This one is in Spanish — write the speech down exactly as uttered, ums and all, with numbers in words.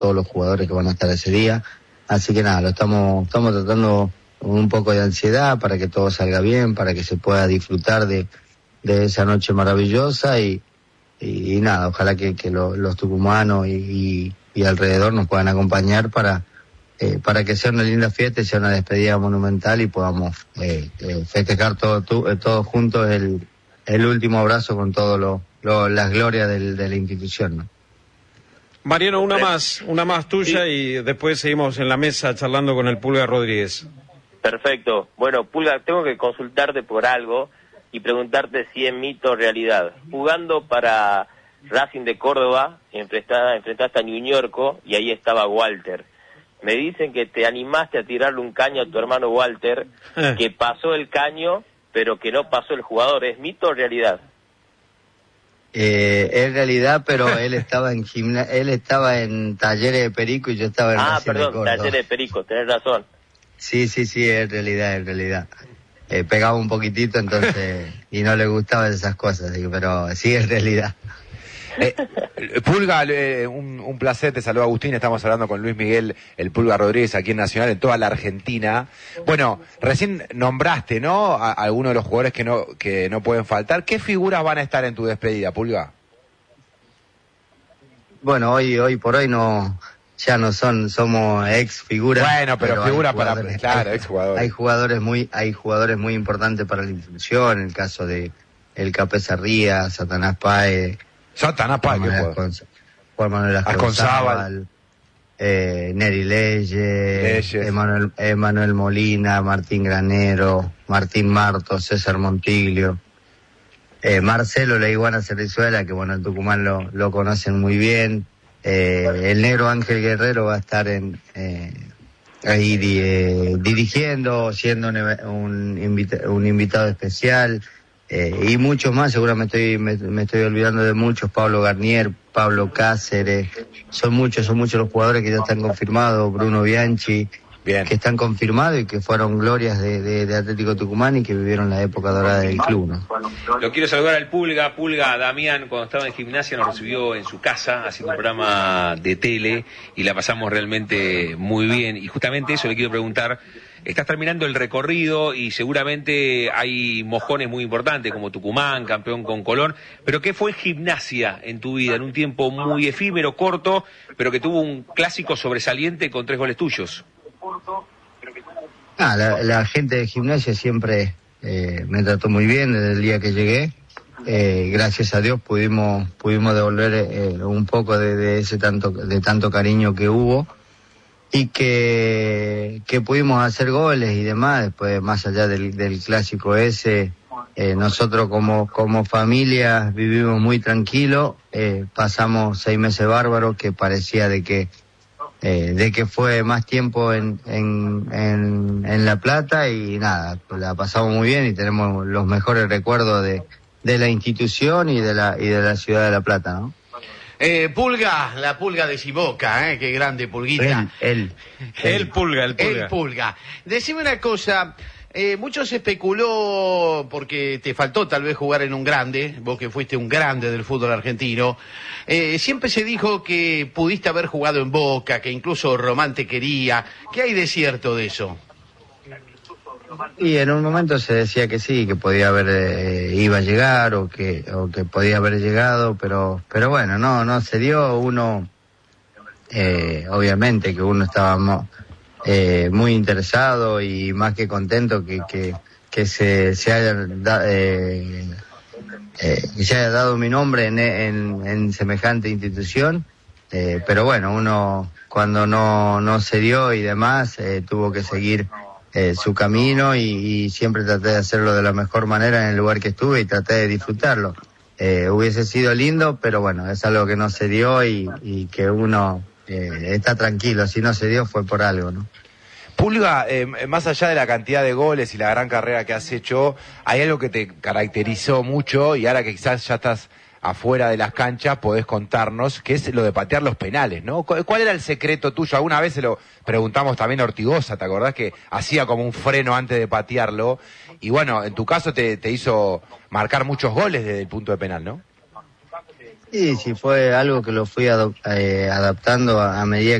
todos los jugadores que van a estar ese día. Así que nada, lo estamos, estamos tratando con un poco de ansiedad para que todo salga bien, para que se pueda disfrutar de, de esa noche maravillosa y, y, y nada, ojalá que, que lo, los tucumanos y, y, y alrededor nos puedan acompañar para, eh, para que sea una linda fiesta y sea una despedida monumental y podamos eh, eh, festejar todo, tu, eh, todos juntos el, el último abrazo con todas lo, lo, las glorias del, de la institución, ¿no? Mariano, una más, una más tuya y después seguimos en la mesa charlando con el Pulga Rodríguez. Perfecto. Bueno, Pulga, tengo que consultarte por algo y preguntarte si es mito o realidad. Jugando para Racing de Córdoba, enfrentaste, enfrentaste a Ñuñorco y ahí estaba Walter. Me dicen que te animaste a tirarle un caño a tu hermano Walter, que pasó el caño, pero que no pasó el jugador. ¿Es mito o realidad? Eh, es realidad, pero él estaba en gimna él estaba en Talleres de Perico y yo estaba en Ah, Racing perdón, de Córdoba. Talleres de Perico, tenés razón. Sí, sí, sí, es realidad, es realidad. Eh, pegaba un poquitito, entonces, y no le gustaban esas cosas, digo, pero sí es realidad. Eh, Pulga, eh, un, un placer, te saluda Agustín, estamos hablando con Luis Miguel, el Pulga Rodríguez, aquí en Nacional, en toda la Argentina. Bueno, recién nombraste, ¿no?, a, a algunos de los jugadores que no, que no pueden faltar. ¿Qué figuras van a estar en tu despedida, Pulga? Bueno, hoy, hoy por hoy no, ya no son, somos ex figuras. Bueno, pero, pero figuras para, claro, hay, ex jugadores. Hay jugadores muy, hay jugadores muy importantes para la institución, el caso de el Capesa Rías, Satanás Páez, Satanás Páez, Juan Manuel Asconzábal, eh, Neri Leyes, Emanuel, Emanuel Molina, Martín Granero, Martín Marto, César Montiglio, eh, Marcelo La Iguana Cerrizuela, que bueno, en Tucumán lo, lo conocen muy bien, eh, el negro Ángel Guerrero va a estar en eh, ahí di, eh, dirigiendo, siendo un, un, invita, un invitado especial. Eh, y muchos más, seguramente estoy, me, me estoy olvidando de muchos, Pablo Garnier, Pablo Cáceres, son muchos, son muchos los jugadores que ya están confirmados, Bruno Bianchi, Bien. que están confirmados y que fueron glorias de, de, de Atlético Tucumán y que vivieron la época dorada del club, ¿no? Lo quiero saludar al Pulga, Pulga Damián, cuando estaba en Gimnasia nos recibió en su casa haciendo un programa de tele y la pasamos realmente muy bien y justamente eso le quiero preguntar. Estás terminando el recorrido y seguramente hay mojones muy importantes como Tucumán, campeón con Colón, pero ¿qué fue Gimnasia en tu vida en un tiempo muy efímero, corto, pero que tuvo un clásico sobresaliente con tres goles tuyos? Ah, la, la gente de Gimnasia siempre eh, me trató muy bien desde el día que llegué. Eh, gracias a Dios pudimos pudimos devolver eh, un poco de, de ese tanto de tanto cariño que hubo. Y que, que pudimos hacer goles y demás, después más allá del, del clásico ese, eh, nosotros como, como familia vivimos muy tranquilos, eh, pasamos seis meses bárbaros que parecía de que, eh, de que fue más tiempo en, en, en, en La Plata y nada, la pasamos muy bien y tenemos los mejores recuerdos de, de la institución y de la, y de la ciudad de La Plata, ¿no? Eh, Pulga, la Pulga de Siboca, eh, qué grande Pulguita. Él, él. El Pulga, el Pulga. El Pulga. Decime una cosa, eh, mucho se especuló, porque te faltó tal vez jugar en un grande, vos que fuiste un grande del fútbol argentino, eh, siempre se dijo que pudiste haber jugado en Boca, que incluso Román te quería. ¿Qué hay de cierto de eso? Y en un momento se decía que sí, que podía haber, eh, iba a llegar o que, o que podía haber llegado, pero, pero bueno, no, no se dio. Uno, eh, obviamente que uno estaba eh, muy interesado y más que contento que, que, que se, se haya, da, eh, eh, que se haya dado mi nombre en, en, en semejante institución, eh, pero bueno, uno cuando no, no se dio y demás, eh, tuvo que seguir Eh, su camino y, y siempre traté de hacerlo de la mejor manera en el lugar que estuve y traté de disfrutarlo. Eh, hubiese sido lindo, pero bueno, es algo que no se dio y, y que uno eh, está tranquilo. Si no se dio fue por algo, ¿no? Pulga, eh, más allá de la cantidad de goles y la gran carrera que has hecho, hay algo que te caracterizó mucho y ahora que quizás ya estás afuera de las canchas podés contarnos, que es lo de patear los penales, ¿no? ¿Cuál era el secreto tuyo? Alguna vez se lo preguntamos también a Ortigosa, ¿te acordás que hacía como un freno antes de patearlo? Y bueno, en tu caso te, te hizo marcar muchos goles desde el punto de penal, ¿no? Sí, sí, fue algo que lo fui adop- eh, adaptando a, a medida